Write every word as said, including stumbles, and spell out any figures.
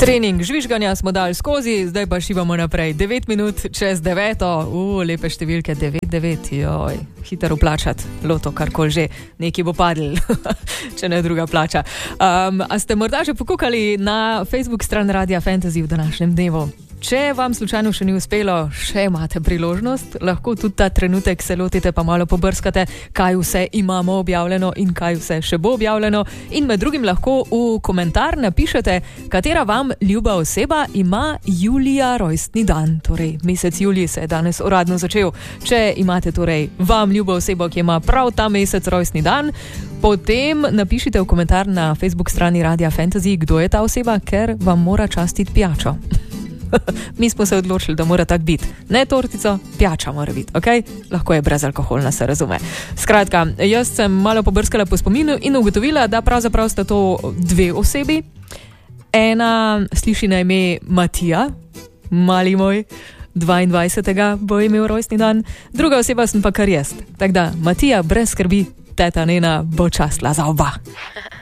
Trening žvižganja smo dali skozi, zdaj pa šivamo naprej. devet minut čez deveto, uh, lepe številke, devet devet, joj, hitro plačati, loto, karkoli že, neki bo padl, če ne druga plača. Um, a ste morda že pokukali na Facebook stran Radia Fantasy v današnjem dnevu? Če vam slučajno še ni uspelo, še imate priložnost, lahko tudi ta trenutek se lotite pa malo pobrskate, kaj vse imamo objavljeno in kaj vse še bo objavljeno. In med drugim lahko v komentar napišete, katera vam ljuba oseba ima julija rojstni dan. Torej, mesec julij se je danes uradno začel. Če imate torej vam ljubo osebo, ki ima prav ta mesec rojstni dan, potem napišite v komentar na Facebook strani Radia Fantasy, kdo je ta oseba, ker vam mora častiti pijačo. Mi smo se odločili, da mora tak biti. Ne tortico, pijača mora biti, ok? Lahko je brezalkoholna, se razume. Skratka, jaz sem malo pobrskala po spominu in ugotovila, da pravzaprav sta to dve osebi. Ena sliši na ime Matija, mali moj, dvaindvajsetega bo imel rojstni dan, druga oseba sem pa kar jaz. Tako da, Matija, brez skrbi, teta Nena bo častila za oba.